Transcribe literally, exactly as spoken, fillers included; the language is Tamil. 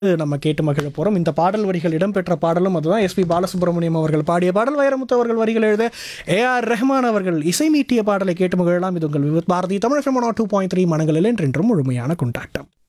நம்ம கேட்டு மகிழ போகிறோம். இந்த பாடல் வரிகள் இடம்பெற்ற பாடலும் அதுதான். எஸ்பி பாலசுப்ரமணியம் அவர்கள் பாடிய பாடல், வைரமுத்து அவர்கள் வரிகள் எழுத ஏஆர் ரஹ்மான் அவர்கள் இசை மீட்டிய பாடலை கேட்டு மகிழலாம். இது உங்கள் Vividh Bharathi Tamil FM two point three மனங்களில் என்றென்றும் முழுமையான கொண்டாட்டம்.